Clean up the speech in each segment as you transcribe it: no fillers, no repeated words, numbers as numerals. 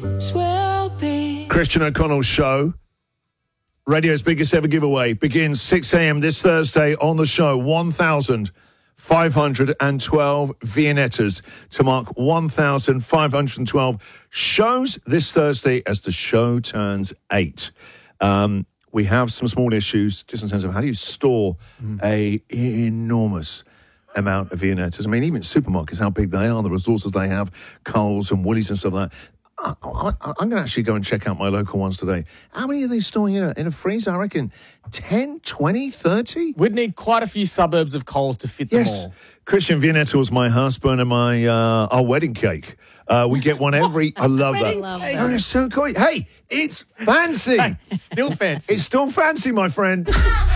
Christian O'Connell's show, radio's biggest ever giveaway, begins 6 a.m. this Thursday on the show. 1,512 Viennettas to mark 1,512 shows this Thursday as the show turns 8. We have some small issues just in terms of how do you store a enormous amount of Viennettas. I mean, even supermarkets, how big they are, the resources they have, Coles and Woolies and stuff like that. I'm going to actually go and check out my local ones today. How many are they storing in a freezer? I reckon 10, 20, 30? We'd need quite a few suburbs of Coles to fit them all. Christian Viennetta was my husband and my our wedding cake. We get one every... I love that. Oh, it's so cool. Hey, it's fancy. It's still fancy. It's still fancy, my friend.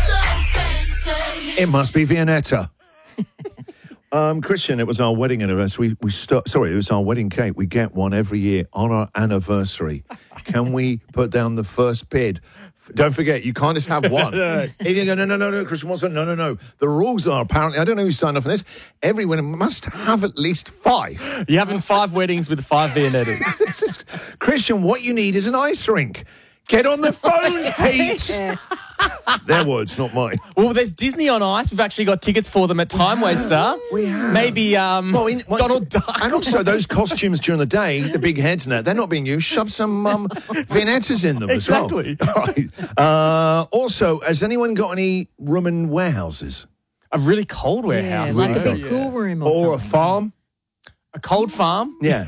It must be Viennetta. Christian, it was our wedding anniversary. It was our wedding cake. We get one every year on our anniversary. Can we put down the first bid? Don't forget, you can't just have one. If you go, no, Christian wants it. No. The rules are apparently, I don't know who signed up for this, everyone must have at least 5. You're having 5 weddings with 5 Viennettas. Christian, what you need is an ice rink. Get on the phones, Pete. Their words, not mine. Well, there's Disney on Ice. We've actually got tickets for them at Time Waster. We have. Maybe Donald Duck. And also those costumes during the day, the big heads and that, they're not being used. Shove some Viennettas in them as well. Exactly. Right. Also, has anyone got any room in warehouses? A really cold warehouse. Like a big cool room or Or something. a farm? A cold farm? Yeah.